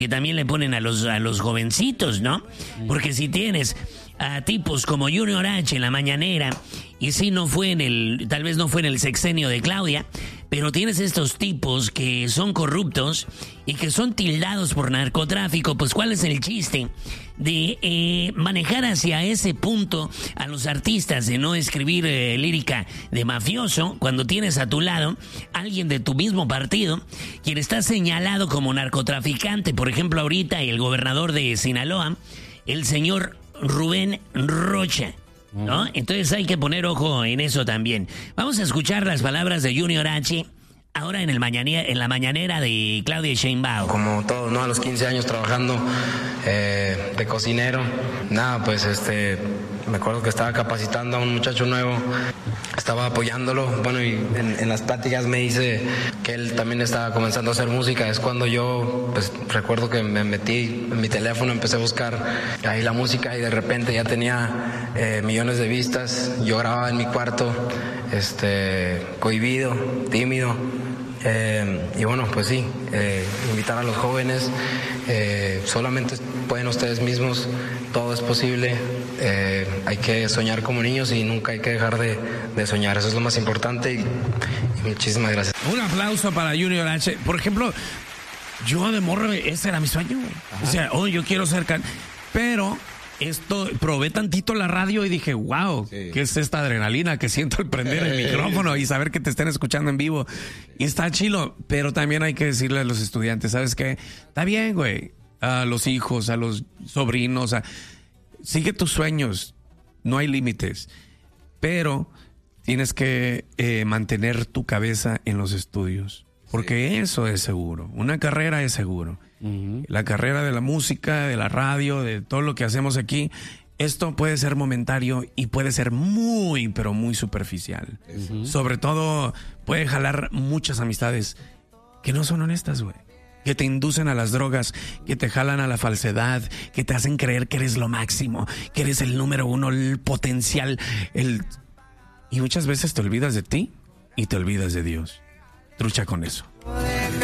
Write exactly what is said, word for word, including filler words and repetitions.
que también le ponen a los, a los jovencitos, ¿no? Porque si tienes a tipos como Junior H en la mañanera, y sí, no fue en el, tal vez no fue en el sexenio de Claudia, pero tienes estos tipos que son corruptos y que son tildados por narcotráfico, pues ¿cuál es el chiste de eh, manejar hacia ese punto a los artistas, de no escribir eh, lírica de mafioso, cuando tienes a tu lado alguien de tu mismo partido, quien está señalado como narcotraficante? Por ejemplo, ahorita el gobernador de Sinaloa, el señor Rubén Rocha, ¿no? Entonces hay que poner ojo en eso también. Vamos a escuchar las palabras de Junior H ahora en el mañanera, en la mañanera de Claudia Sheinbaum. Como todo, ¿no? A los quince años trabajando eh, de cocinero. Nada, pues este, me acuerdo que estaba capacitando a un muchacho nuevo, estaba apoyándolo. Bueno, y en, en las pláticas me dice que él también estaba comenzando a hacer música. Es cuando yo, pues recuerdo que me metí en mi teléfono, empecé a buscar ahí la música y de repente ya tenía eh, millones de vistas. Yo grababa en mi cuarto, este, cohibido, tímido. Eh, y bueno, pues sí, eh, invitar a los jóvenes, eh, solamente pueden ustedes mismos, todo es posible, eh, hay que soñar como niños y nunca hay que dejar de, de soñar, eso es lo más importante y, y muchísimas gracias. Un aplauso para Junior H. Por ejemplo, yo de morro, ese era mi sueño, güey. O sea, oh, yo quiero ser can... pero... Esto, probé tantito la radio y dije, wow, sí. ¿Qué es esta adrenalina que siento al prender el micrófono y saber que te estén escuchando en vivo? Y está chilo, pero también hay que decirle a los estudiantes, ¿sabes qué? Está bien, güey, a los hijos, a los sobrinos, a... sigue tus sueños, no hay límites, pero tienes que eh, mantener tu cabeza en los estudios, porque sí. Eso es seguro, una carrera es seguro. Uh-huh. La carrera de la música, de la radio, de todo lo que hacemos aquí, esto puede ser momentario y puede ser muy, pero muy superficial. Uh-huh. Sobre todo puede jalar muchas amistades que no son honestas, güey. Que te inducen a las drogas, que te jalan a la falsedad, que te hacen creer que eres lo máximo, que eres el número uno, el potencial, el... Y muchas veces te olvidas de ti y te olvidas de Dios. Trucha con eso.